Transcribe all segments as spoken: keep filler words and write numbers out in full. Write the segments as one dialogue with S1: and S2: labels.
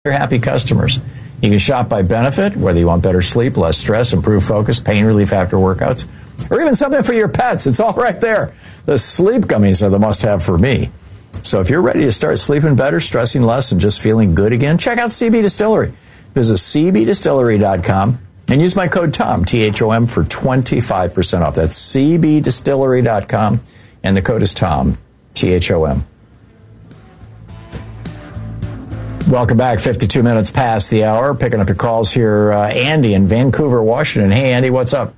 S1: Your happy customers. You can shop by benefit, whether you want better sleep, less stress, improved focus, pain relief after workouts, or even something for your pets. It's all right there. The sleep gummies are the must-have for me. So if you're ready to start sleeping better, stressing less, and just feeling good again, check out C B Distillery. Visit c b distillery dot com and use my code TOM, T H O M, for twenty-five percent off. That's c b distillery dot com, and the code is TOM, T H O M. Welcome back. fifty-two minutes past the hour. Picking up your calls here. Uh, Andy in Vancouver, Washington. Hey, Andy, what's up?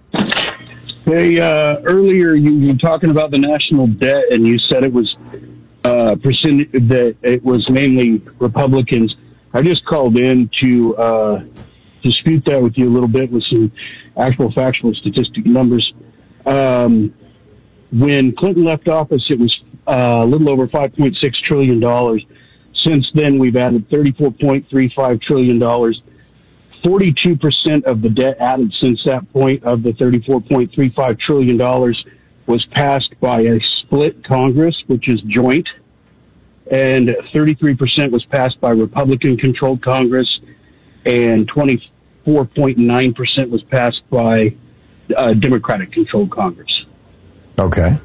S2: Hey, uh, earlier you were talking about the national debt, and you said it was uh, percent that it was mainly Republicans. I just called in to uh, dispute that with you a little bit with some actual factual statistic numbers. Um, when Clinton left office, it was uh, a little over five point six trillion dollars. Since then, we've added thirty-four point three five trillion dollars. forty-two percent of the debt added since that point of the thirty-four point three five trillion dollars was passed by a split Congress, which is joint, and thirty-three percent was passed by Republican-controlled Congress, and twenty-four point nine percent was passed by uh, Democratic-controlled Congress.
S1: Okay.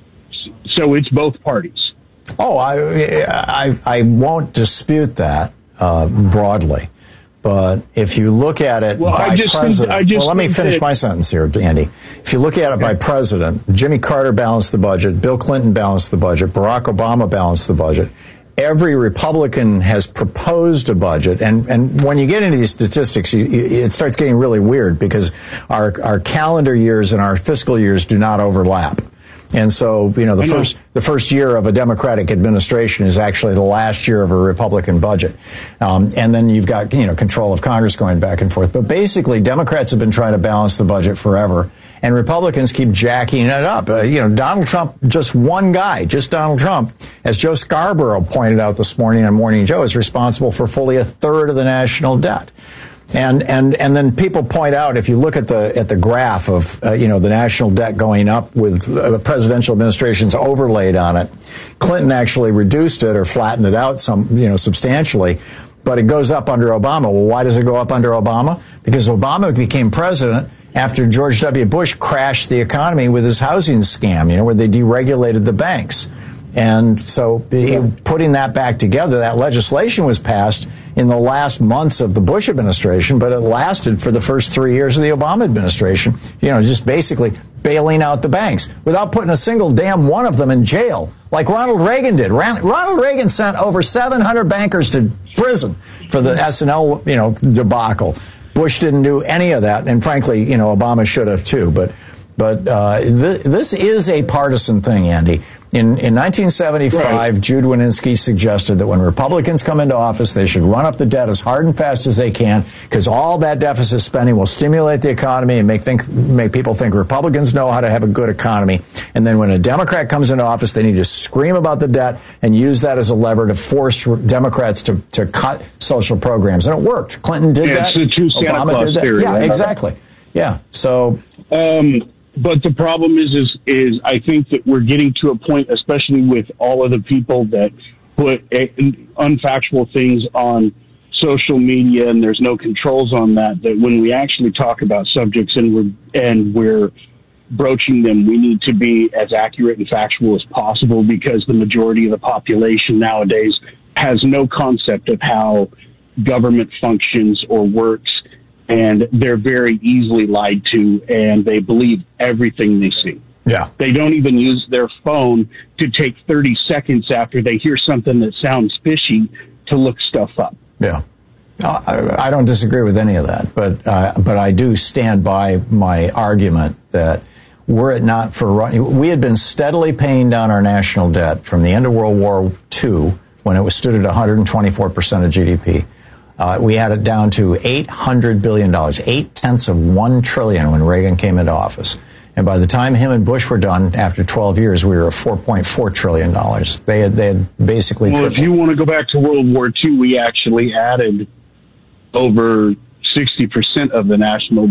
S2: So it's both parties.
S1: Oh, I, I, I won't dispute that uh, broadly. But if you look at it
S2: well,
S1: by
S2: I just
S1: president,
S2: think, I just
S1: well, let me finish
S2: that,
S1: my sentence here, Andy. If you look at it by president, Jimmy Carter balanced the budget, Bill Clinton balanced the budget, Barack Obama balanced the budget. Every Republican has proposed a budget, and, and when you get into these statistics, you, you, it starts getting really weird because our, our calendar years and our fiscal years do not overlap. And so, you know, the know. first the first year of a Democratic administration is actually the last year of a Republican budget. Um, and then you've got, you know, control of Congress going back and forth. But basically, Democrats have been trying to balance the budget forever, and Republicans keep jacking it up. Uh, you know, Donald Trump, just one guy, just Donald Trump, as Joe Scarborough pointed out this morning on Morning Joe, is responsible for fully a third of the national debt. And and and then people point out, if you look at the at the graph of uh, you know the national debt going up with uh, the presidential administration's overlaid on it, Clinton actually reduced it or flattened it out some you know substantially, but it goes up under Obama. Well, why does it go up under Obama? Because Obama became president after George W. Bush crashed the economy with his housing scam, you know, where they deregulated the banks. And so putting that back together, that legislation was passed in the last months of the Bush administration, but it lasted for the first three years of the Obama administration, you know, just basically bailing out the banks without putting a single damn one of them in jail, like Ronald Reagan did. Ronald Reagan sent over seven hundred bankers to prison for the S and L, you know, debacle. Bush didn't do any of that, and frankly, you know, Obama should have too. But but uh, th- this is a partisan thing, Andy. In, in nineteen seventy-five, right. Jude Wanniski suggested that when Republicans come into office, they should run up the debt as hard and fast as they can, because all that deficit spending will stimulate the economy and make think make people think Republicans know how to have a good economy. And then when a Democrat comes into office, they need to scream about the debt and use that as a lever to force Democrats to, to cut social programs. And it worked. Clinton did
S2: yeah,
S1: that.
S2: It's the true Santa
S1: Obama
S2: Claus
S1: did that.
S2: theory,
S1: Yeah,
S2: right?
S1: exactly. Yeah. So.
S2: Um, But the problem is, is, is I think that we're getting to a point, especially with all of the people that put a, unfactual things on social media, and there's no controls on that, that when we actually talk about subjects and we're, and we're broaching them, we need to be as accurate and factual as possible, because the majority of the population nowadays has no concept of how government functions or works. And they're very easily lied to, and they believe everything they see.
S1: Yeah.
S2: They don't even use their phone to take thirty seconds after they hear something that sounds fishy to look stuff up.
S1: Yeah. I, I don't disagree with any of that, but uh, but I do stand by my argument that were it not for, we had been steadily paying down our national debt from the end of World War Two, when it was stood at one hundred twenty-four percent of G D P. Uh, we had it down to eight hundred billion dollars, eight tenths of one trillion when Reagan came into office. And by the time him and Bush were done, after twelve years, we were at four point four trillion dollars. They had, they had basically
S2: Well,
S1: tripled.
S2: If you want to go back to World War Two, we actually added over sixty percent of the national debt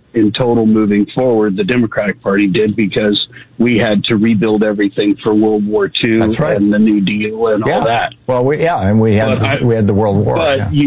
S2: in total moving forward. The Democratic Party did, because we had to rebuild everything for World War Two.
S1: That's right.
S2: And the New Deal and
S1: yeah.
S2: all that.
S1: Well, we, yeah, and we had the,
S2: I,
S1: we had the World War.
S2: But
S1: yeah.
S2: you